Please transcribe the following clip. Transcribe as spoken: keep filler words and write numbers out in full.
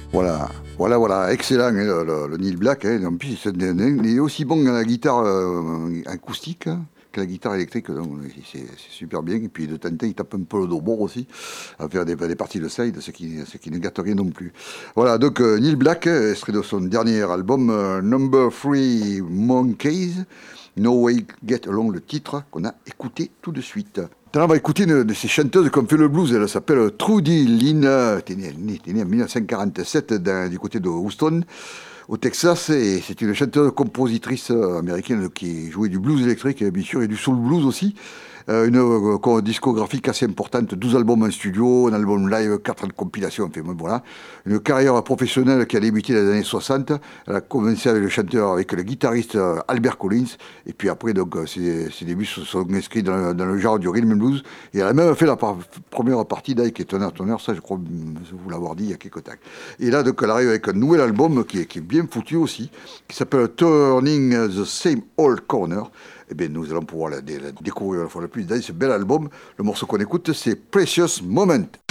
Voilà, voilà, voilà, excellent, hein, le, le- le Neil Black. Hein, en plus, c'est- il est aussi bon à la guitare euh, acoustique, hein, que la guitare électrique. Donc, c'est c'est super bien. Et puis de temps en temps, il tape un peu le dos bord aussi, à faire des, des parties de side, ce qui, ce qui ne gâte rien non plus. Voilà, donc euh, Neil Black, hein, extrait de son dernier album, euh, Number Three Monkeys, No Way Get Along, le titre qu'on a écouté tout de suite. Maintenant, on va écouter une de ces chanteuses qui ont fait le blues. Elle s'appelle Trudy Lynn. Elle est née, elle est née en mille neuf cent quarante-sept dans- du côté de Houston, au Texas. Et c'est une chanteuse-compositrice américaine qui jouait du blues électrique, bien sûr, et du soul blues aussi. Euh, une euh, discographie assez importante, douze albums en studio, un album live, quatre compilations, enfin bon, voilà. Une carrière professionnelle qui a débuté dans les années soixante. Elle a commencé avec le chanteur, avec le guitariste euh, Albert Collins, et puis après, donc, euh, ses, ses débuts se sont inscrits dans le, dans le genre du rhythm and blues, et elle a même fait la par- première partie d'Ike et Tonnerre Tonnerre, ça je crois vous l'avoir dit il y a quelques temps. Et là, donc, elle arrive avec un nouvel album qui est, qui est bien foutu aussi, qui s'appelle Turning the Same Old Corner. Eh bien, nous allons pouvoir la, la découvrir une fois de plus dans ce bel album. Le morceau qu'on écoute, c'est Precious Moment.